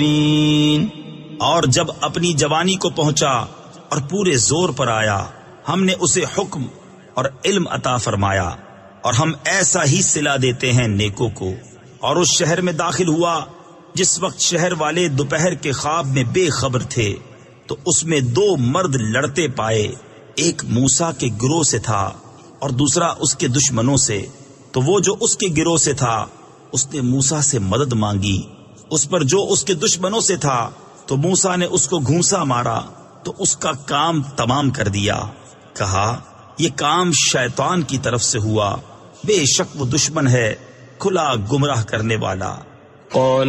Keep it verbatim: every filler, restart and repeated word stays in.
और जब अपनी जवानी को पहुंचा और पूरे जोर पर आया, हमने उसे हुक्म और इल्म अता फरमाया, और हम ऐसा ही सिला देते हैं नेकों को। और उस शहर में दाखिल हुआ जिस वक्त शहर वाले दोपहर के ख्वाब में बेखबर थे, तो उसमें दो मर्द लड़ते पाए, एक मूसा के गिरोह से था और दूसरा उसके दुश्मनों से। तो वो जो उसके गिरोह से था उसने मूसा से मदद मांगी, उस पर जो उसके दुश्मनों से था तो मूसा ने उसको घूंसा मारा तो उसका काम तमाम कर दिया। कहा, ये काम शैतान की तरफ से हुआ, बेशक वो दुश्मन है खुला गुमराह करने वाला।